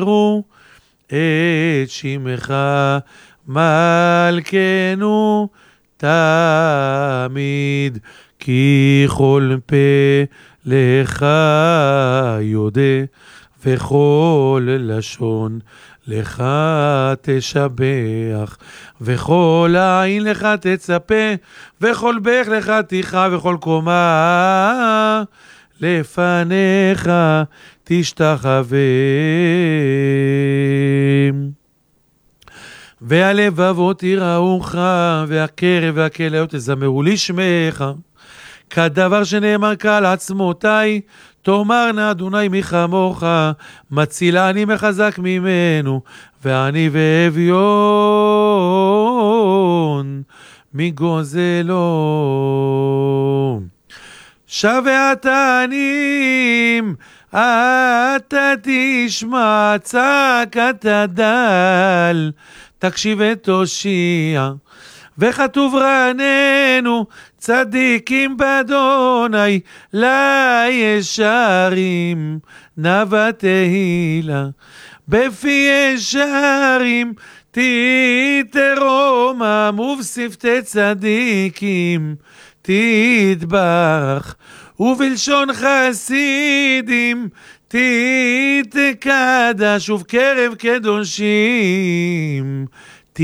רו את שמך מלכנו תמיד, כי כל פה לך יודע וכל לשון לך תשבח, וכל עין לך תצפה, וכל בך לך תיכה, וכל קומה לפניך תשתחווה. והלבבות יראוך, והקרב והכליות יזמרו לשמך, כדבר שנאמר קל עצמותי, תאמרנה אדוני מי כמוך, מצילני מחזק ממנו, ואני ואביון מגוזלו. שווה התנים אתה תשמע צעקת הדל, תקשיב ותושיע, וכתוב רעננו צדיקים באדוני לישרים נאווה תהילה, בפי ישרים תתרומם, ובשפתי צדיקים תתברך, ובלשון חסידים תתקדש, ובקרב קדושים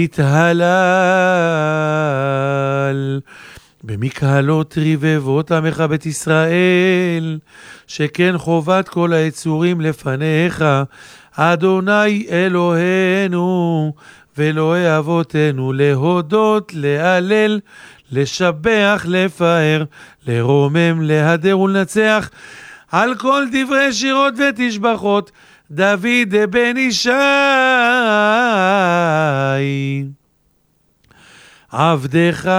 תתהלל. במקהלות רבבות עמך בית ישראל, שכן חובת כל היצורים לפניך, אדוני אלוהינו ואלוהי אבותינו, להודות, להלל, לשבח, לפאר, לרומם, להדר ולנצח, על כל דברי שירות ותשבחות דוד בן ישי עבדך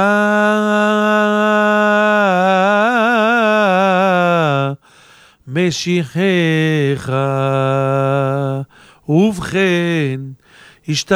משיחך. ובכן